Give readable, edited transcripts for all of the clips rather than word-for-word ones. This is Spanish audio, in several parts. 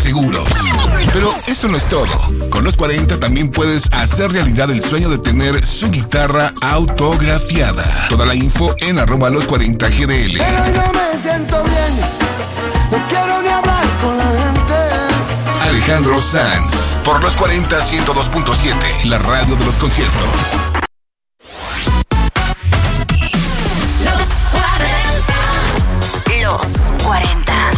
seguro. Pero eso no es todo. Con los 40 también puedes hacer realidad el sueño de tener su guitarra autografiada. Toda la info en @los40gdl. Pero yo me siento bien, no quiero ni hablar con la gente. Alejandro Sanz, por los 40 102.7, la radio de los conciertos. Los 40.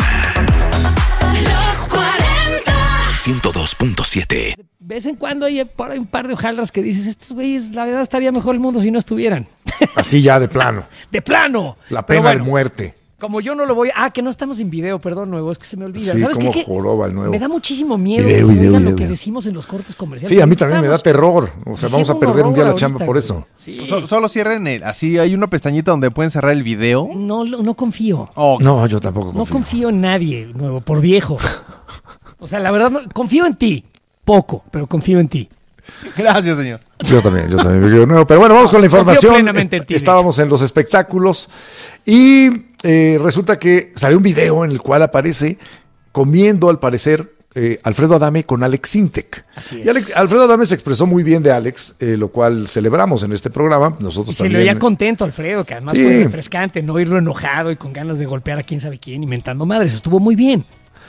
102.7. De vez en cuando hay por ahí un par de hojaldras que dices, estos güeyes, la verdad estaría mejor el mundo si no estuvieran. Así ya de plano. ¡De plano! La Pero pena bueno, de muerte. como yo no lo voy... que no estamos en video, perdón, nuevo, es que se me olvida. Sí, ¿Sabes cómo qué? joroba el nuevo. Me da muchísimo miedo Video, que se video, oiga video. lo que decimos en los cortes comerciales. Sí, a mí también me da terror. O sea, vamos a Hicimos perder un día la horror chamba ahorita, por güey. eso. Sí. Solo cierren así, hay una pestañita donde pueden cerrar el video. No confío. Oh, No, yo tampoco confío. No confío en nadie, nuevo, por viejo. O sea, la verdad, confío en ti. Poco, pero confío en ti. gracias, señor. Yo también, me creo nuevo. Pero bueno, vamos con la Confío información. plenamente en ti, de Estábamos en los espectáculos y resulta que salió un video en el cual aparece comiendo, al parecer, Alfredo Adame con Alex Sintek. Así Y es. Alfredo Adame se expresó muy bien de Alex, lo cual celebramos en este programa. Nosotros Y se le también. oía contento, Alfredo, que además Sí. fue refrescante, no irlo enojado y con ganas de golpear a quién sabe quién, inventando madres. Estuvo muy bien.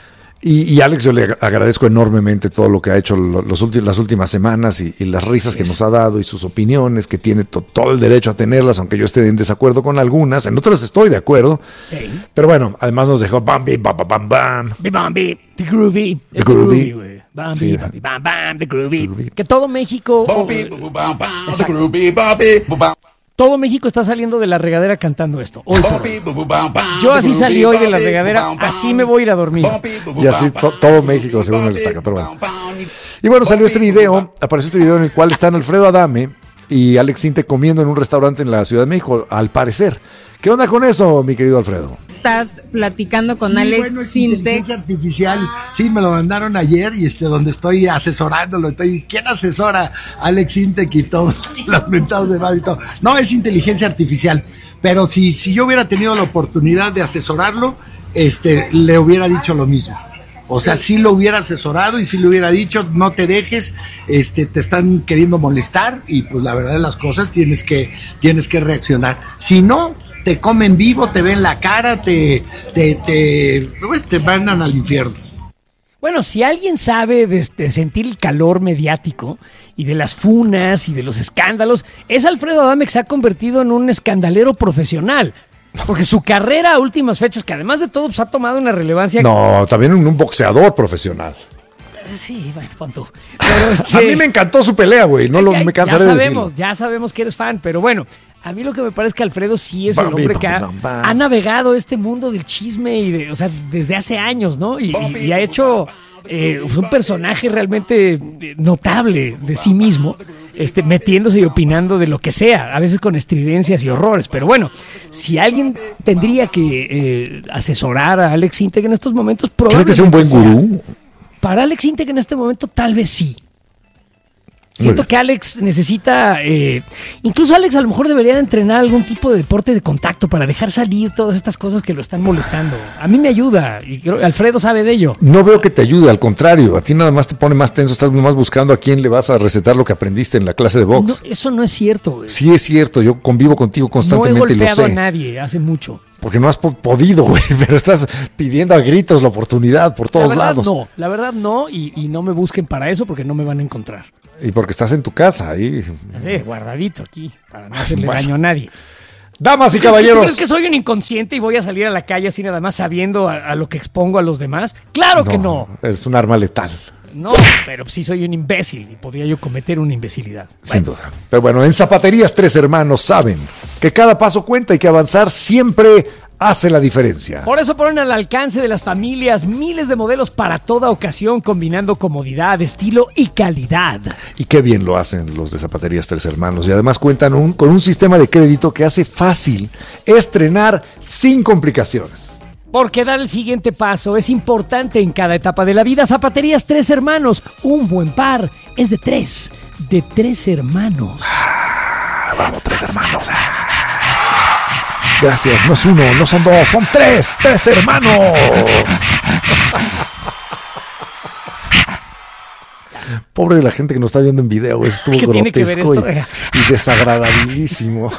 Y Alex, yo le agradezco enormemente todo lo que ha hecho las últimas semanas y las risas que nos ha dado y sus opiniones, que tiene todo el derecho a tenerlas, aunque yo esté en desacuerdo con algunas. En otras estoy de acuerdo. Sí. Pero bueno, además nos dejó bam, bim, bam, bam, bam. Bambi, the groovy. The Es groovy. güey. Bambi, Sí. bambi, bam, bam, the groovy. Groovy. Que todo México... Exacto. Todo México está saliendo de la regadera cantando esto. Hoy por hoy. Yo así salí hoy de la regadera, así me voy a ir a dormir. Y así todo México, según él destaca. Pero bueno. Y bueno, salió este video, apareció este video en el cual están Alfredo Adame y Alex Sintek comiendo en un restaurante en la Ciudad de México, al parecer. ¿Qué onda con eso, mi querido Alfredo? Estás platicando con Sí, Alex bueno, es Sintek. inteligencia artificial. Sí, me lo mandaron ayer y donde estoy asesorándolo. ¿Quién asesora a Alex Sintek y todos los mentados de madre y todo? No, es inteligencia artificial. Pero si yo hubiera tenido la oportunidad de asesorarlo, le hubiera dicho lo mismo. O sea, sí lo hubiera asesorado y sí le hubiera dicho, no te dejes, te están queriendo molestar y pues la verdad de las cosas tienes que reaccionar. Si no, te comen vivo, te ven la cara, te mandan al infierno. Bueno, si alguien sabe de sentir el calor mediático y de las funas y de los escándalos, es Alfredo Adame, que se ha convertido en un escandalero profesional. Porque su carrera a últimas fechas, que además de todo pues, ha tomado una relevancia... No, también un boxeador profesional. Sí, bueno, pon tú. Pero A mí me encantó su pelea, güey. No me cansaré de decirlo. Ya sabemos que eres fan, pero bueno, a mí lo que me parece que Alfredo sí es el Bambi, hombre que bam, bam. ha navegado este mundo del chisme y o sea, desde hace años, ¿no? Y ha hecho un personaje realmente notable de sí mismo, metiéndose y opinando de lo que sea, a veces con estridencias y horrores. Pero bueno, si alguien tendría que asesorar a Alex Sintek en estos momentos, ¿Crees que sea un buen probablemente gurú? para Alex Sintek en este momento tal vez sí. Siento que Alex necesita, incluso Alex a lo mejor debería de entrenar algún tipo de deporte de contacto para dejar salir todas estas cosas que lo están molestando. A mí me ayuda y creo Alfredo sabe de ello. No veo que te ayude, al contrario, a ti nada más te pone más tenso, estás nomás buscando a quién le vas a recetar lo que aprendiste en la clase de box. No, eso no es cierto, güey. Sí es cierto, yo convivo contigo No he constantemente y lo golpeado a sé. nadie hace mucho. Porque no has podido, güey, pero estás pidiendo a gritos la oportunidad por todos lados. La verdad no, y no me busquen para eso porque no me van a encontrar. Y porque estás en tu casa ahí. Así, guardadito aquí, para no hacerle Bueno. daño a nadie. Damas y ¿Tú caballeros. crees que soy un inconsciente y voy a salir a la calle así nada más sabiendo a lo que expongo a los demás? ¡Claro que no! Eres un arma letal, No, pero sí soy un imbécil y podría yo cometer una imbecilidad. sin duda. Pero bueno, en Zapaterías Tres Hermanos saben que cada paso cuenta y que avanzar siempre hace la diferencia. Por eso ponen al alcance de las familias miles de modelos para toda ocasión, combinando comodidad, estilo y calidad. Y qué bien lo hacen los de Zapaterías Tres Hermanos. Y además cuentan con un sistema de crédito que hace fácil estrenar sin complicaciones. Porque dar el siguiente paso es importante en cada etapa de la vida. Zapaterías Tres Hermanos, un buen par es de tres hermanos. Vamos, Tres Hermanos. Gracias, no es uno, no son dos, son tres hermanos. Pobre de la gente que nos está viendo en video, güey. Estuvo ¿Qué tiene que ver grotesco esto? y desagradabilísimo.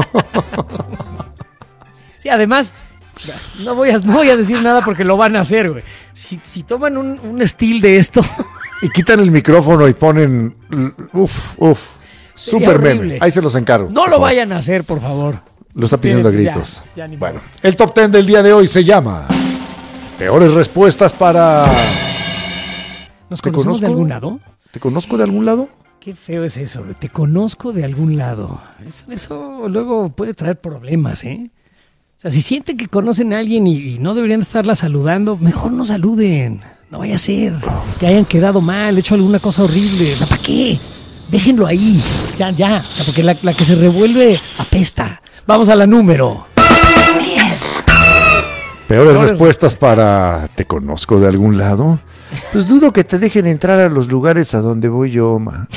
Sí, además, no voy a decir nada porque lo van a hacer, güey. Si toman un estilo de esto, Y quitan el micrófono y ponen... Sería Super horrible. meme. Ahí se los encargo. no por lo favor. vayan a hacer, por favor. Lo está pidiendo a Ya, gritos. ya, ni Bueno, modo. el top 10 del día de hoy se llama Peores respuestas para... ¿Nos ¿Te conocemos de conozco? algún lado? ¿Te conozco de algún lado? Qué feo es eso, güey. Te conozco de algún lado. Eso luego puede traer problemas, ¿eh? O sea, si sienten que conocen a alguien y no deberían estarla saludando, mejor no saluden. No vaya a ser que hayan quedado mal, hecho alguna cosa horrible. O sea, ¿para qué? Déjenlo ahí. Ya. O sea, porque la que se revuelve apesta. Vamos a la número. 10, Peores respuestas para... ¿Te conozco de algún lado? Pues dudo que te dejen entrar a los lugares a donde voy yo, ma.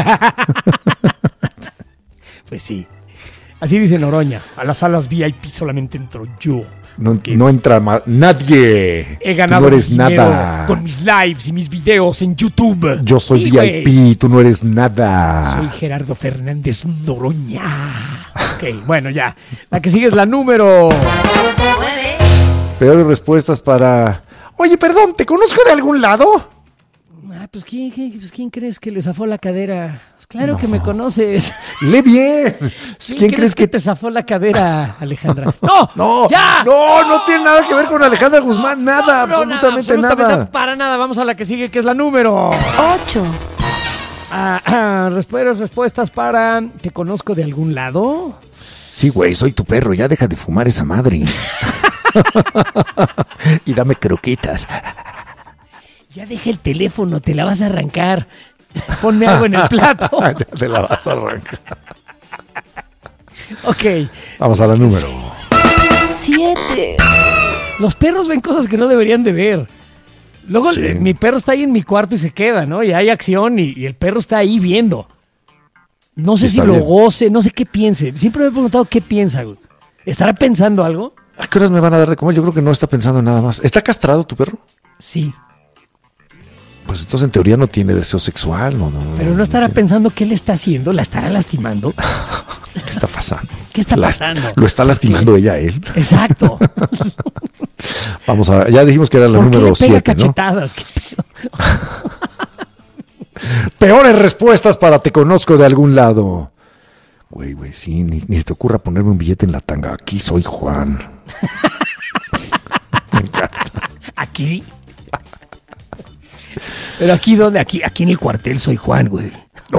Pues sí. Así dice Noroña. A las salas VIP solamente entro yo. No entra nadie. He ganado Tú no eres dinero nada. con mis lives y mis videos en YouTube. Yo soy Sí, VIP, güey. tú no eres nada. Soy Gerardo Fernández Noroña. Ok, bueno, ya. La que sigue es la número... 9, Peores respuestas para... Oye, perdón, ¿te conozco de algún lado? Pues ¿quién crees que le zafó la cadera? Pues claro que me conoces. ¡Lee bien! ¿Quién crees que te zafó la cadera, Alejandra? ¡No! No, ¡Ya! no tiene nada que ver con Alejandra Guzmán, nada, No, absolutamente nada. Para nada. Vamos a la que sigue, que es la número... 8, Respuestas para... ¿Te conozco de algún lado? Sí, güey, soy tu perro, ya deja de fumar esa madre. Y dame croquetas. Ya deja el teléfono, te la vas a arrancar. Ponme algo en el plato. Ya te la vas a arrancar. Ok. Vamos a la número. 7, Los perros ven cosas que no deberían de ver. Luego Sí. mi perro está ahí en mi cuarto y se queda, ¿no? Y hay acción y el perro está ahí viendo. No sé Sí, si está lo bien. goce, no sé qué piense. Siempre me he preguntado qué piensa, güey. ¿Estará pensando algo? ¿A qué horas me van a dar de comer? Yo creo que no está pensando en nada más. ¿Está castrado tu perro? Sí. Pues entonces en teoría no tiene deseo sexual, no. Pero no estará tiene- pensando qué le está haciendo, la estará lastimando. ¿Qué está pasando? ¿Qué está pasando? Lo está lastimando ella a él. Exacto. Vamos a... Ya dijimos que era la ¿Por qué número le pega 7, ¿no? cachetadas? ¿Qué pedo? Peores respuestas para te conozco de algún lado. Güey, sí, ni se te ocurra ponerme un billete en la tanga. Aquí soy Juan. Me encanta. ¿Aquí? ¿Pero aquí dónde? Aquí en el cuartel soy Juan, güey.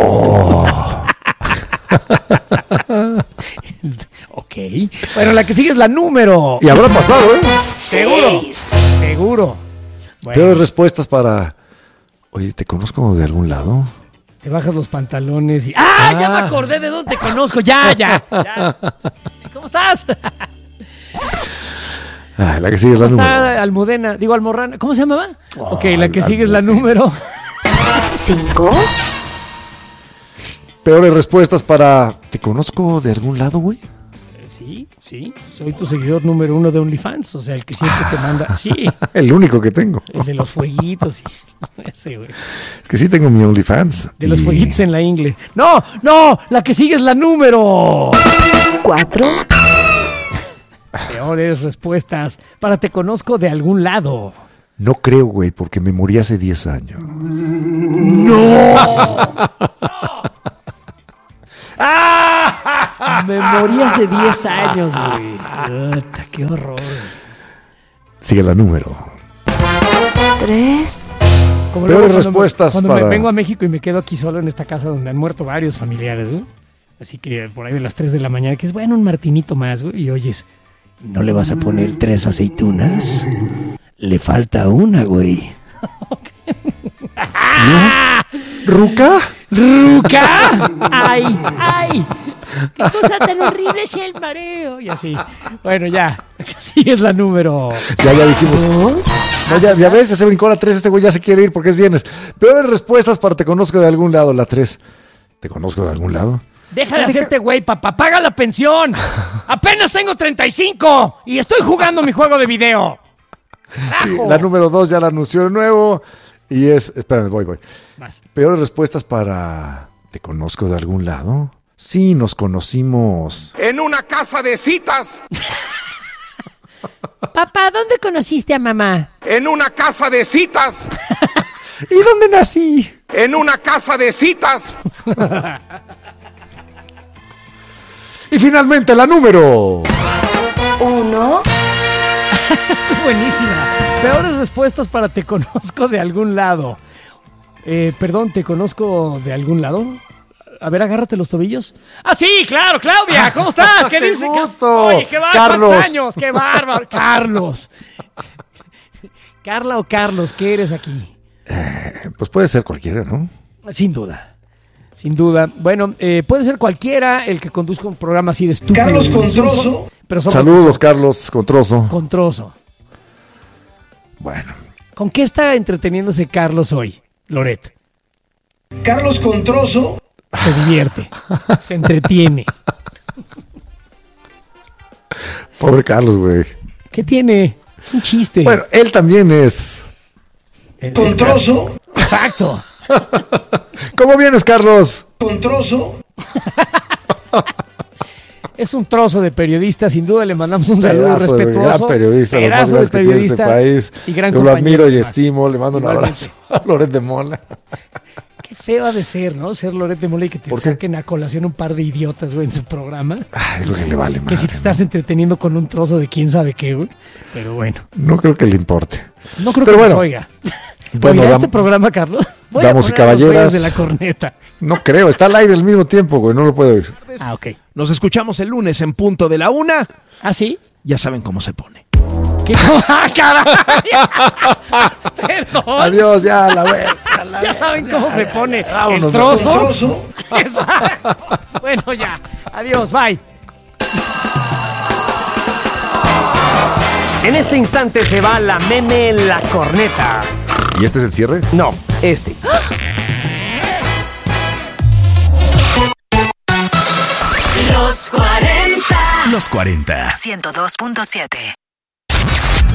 Ok. Bueno, la que sigue es la número. Y habrá pasado, ¿eh? 6, Seguro. Bueno, Peores respuestas para... Oye, ¿te conozco de algún lado? te bajas los pantalones y... ¡Ah! Ya me acordé de dónde te conozco. Ya. ¿Cómo estás? Ah, la que sigue es la ¿Cómo número. está Almudena? Digo, Almorrana. ¿Cómo se llamaba? Ok, la que Almudena. sigue es la número... 5, Peores respuestas para... ¿Te conozco de algún lado, güey? Sí. Soy tu seguidor número 1 de OnlyFans. O sea, el que siempre te manda... Sí. El único que tengo. El de los fueguitos. Y... Ese, güey. Es que sí tengo mi OnlyFans. De los y- fueguitos en la ingle. ¡No! La que sigue es la número... 4, Peores respuestas para te conozco de algún lado. No creo, güey, porque me morí hace 10 años. Me morí hace 10 años, güey. Puta, qué horror. güey. Sigue la número. 3, Como Peores luego respuestas cuando para- me vengo a México y me quedo aquí solo en esta casa donde han muerto varios familiares, güey. Así que por ahí de las 3 de la mañana, que es bueno, un martinito más, güey. Y oyes, ¿no le vas a poner 3 aceitunas? Le falta una, güey. ¿Ruca? ¡Ruca! ¡Ay! ¡Qué cosa tan horrible es el mareo! Y así. Bueno, ya. Sí, es la número. Ya dijimos. 2, No, ya ves, ya se brincó la 3. Este güey ya se quiere ir porque es viernes. Peores respuestas para te conozco de algún lado. La 3. ¿Te conozco de algún lado? Deja de hacerte güey, papá. ¡Paga la pensión! ¡Apenas tengo 35! ¡Y estoy jugando mi juego de video! Sí, ¡Carajo! la número 2 ya la anunció de nuevo. Y espérame, voy. Vas. Peores respuestas para... ¿Te conozco de algún lado? Sí, nos conocimos. En una casa de citas. Papá, ¿dónde conociste a mamá? En una casa de citas. ¿Y dónde nací? En una casa de citas. Y finalmente la número... 1. Es buenísima. Peores respuestas para te conozco de algún lado. Perdón, ¿te conozco de algún lado? A ver, agárrate los tobillos. ¡Ah, sí! ¡Claro, Claudia! ¿Cómo estás? ¿Qué ¡Qué dices? gusto! Oye, ¿qué va? Carlos. ¿Cuántos años? ¡Qué bárbaro! Carlos. Carla o Carlos, ¿qué eres aquí? Pues puede ser cualquiera, ¿no? Sin duda. Sin duda. Bueno, puede ser cualquiera el que conduzca un programa así de estúpido. Carlos y insulso, Controso. Pero somos Saludos, nosotros. Carlos Controso. Con trozo. Bueno, ¿Con qué está entreteniéndose Carlos hoy, Loret? Carlos Controso. Se divierte, se entretiene. pobre Carlos, güey. ¿Qué tiene? Es un chiste. Bueno, él también es... Controso. Exacto. ¿Cómo vienes, Carlos? Controso. Es un trozo de periodista, sin duda le mandamos un saludo Pedazo de respetuoso. gran periodista, lo más Pedazo de grande que tiene periodista este país. y gran Yo lo compañero, admiro y además. estimo, le mando un Igualmente. abrazo a Loret de Mola. Qué feo ha de ser, ¿no? Ser Loret de Mola y que te ¿Por qué? saquen a colación un par de idiotas, güey, en su programa. Ay, lo que le vale Que si te madre, estás entreteniendo con un trozo de quién sabe qué, güey. Pero bueno, ¿no? No creo que le importe. no creo Pero que bueno. nos oiga. Bueno, ¿Oirá dam- este programa, Carlos? Voy damas y a poner a los güeyes caballeras. de la corneta. No creo, está al aire al mismo tiempo, güey, no lo puedo oír. Ah, ok. Nos escuchamos el lunes en punto de la 1. ¿Ah, sí? Ya saben cómo se pone. ¿Qué? ¡Ah, caray! Perdón. Adiós, ya, la vez. Ya saben cómo se pone Vámonos, el trozo. Controso. Exacto. Bueno, ya. Adiós, bye. En este instante se va la meme La Corneta. ¿Y este es el cierre? No, este. Los 40. Los 40. 102.7.